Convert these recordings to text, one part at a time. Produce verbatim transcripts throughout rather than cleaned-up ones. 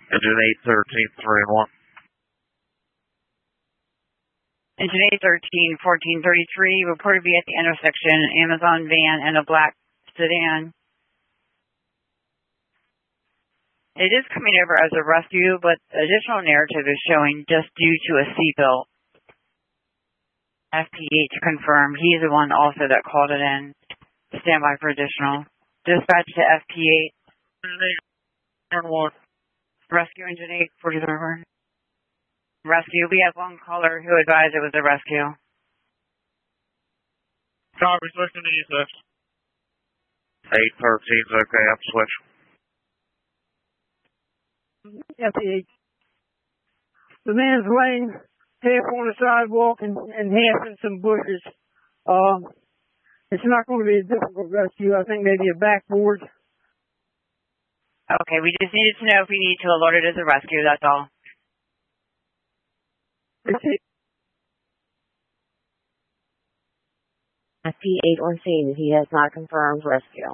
Engine eight thirteen, three and one. Engine eight thirteen, fourteen thirty-three, reported to be at the intersection, Amazon van and a black sedan. It is coming over as a rescue, but additional narrative is showing just due to a seatbelt. F P eight to confirm. He's the one also that called it in. Stand by for additional. Dispatch to F P eight. Rescue engine eight forty-three. Rescue. We have one caller who advised it was a rescue. Copy, switching to you, sir. eight thirteen is okay, I'm switching. F P eight. The man's laying half on the sidewalk and, and half in some bushes. Uh, it's not going to be a difficult rescue. I think maybe a backboard. Okay, we just needed to know if we need to alert it as a rescue, that's all. F P eight on scene. He has not confirmed rescue.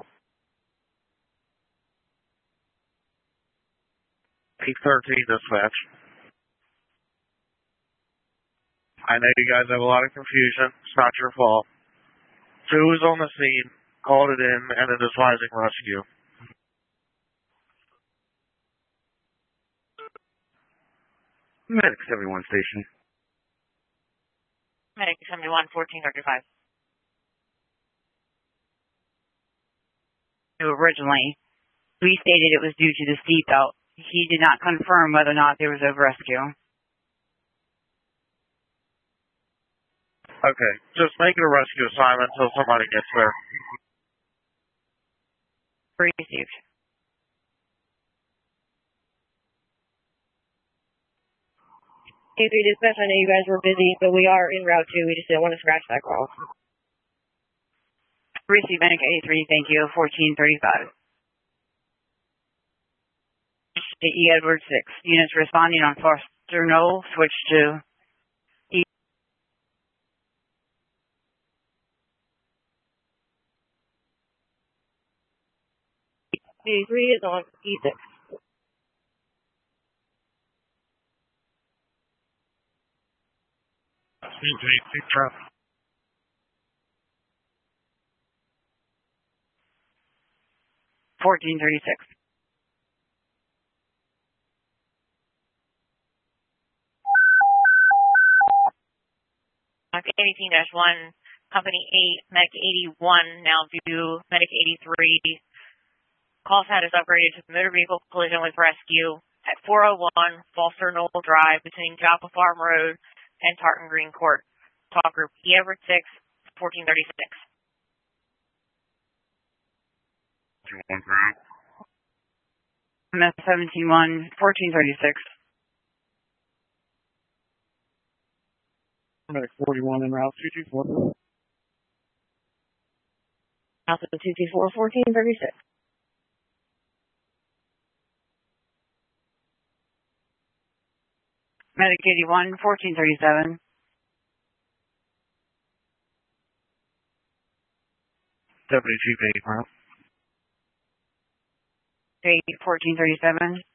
eight thirteen dispatch. I know you guys have a lot of confusion. It's not your fault. Two is on the scene, called it in, and it is advising rescue. Medic seventy-one station. Medic seventy-one, fourteen thirty-five. Originally, we stated it was due to the seatbelt. He did not confirm whether or not there was a rescue. Okay, just make it a rescue assignment until somebody gets there. Received. K three dispatch, I know you guys were busy, but we are en route too. We just didn't want to scratch that call. Received, Medic eighty-three, thank you, fourteen thirty-five. E. Edward six. Units responding on Foster Knoll, switch to E. eighty-three is on E six. fourteen thirty-six. eighteen dash one, Company eight, Medic eighty-one, now due, Medic eighty-three. Call status upgraded to motor vehicle collision with rescue at four oh one Foster Knoll Drive between Joppa Farm Road and Tartan Green Court. Talk group E. Everett six, fourteen thirty-six. M S seventeen one, fourteen thirty-six. Medic forty-one en route, two two four. Alpha two two four, fourteen thirty-six. Medic eighty-one, fourteen thirty-seven. Deputy Chief eight, route. eight, fourteen thirty-seven.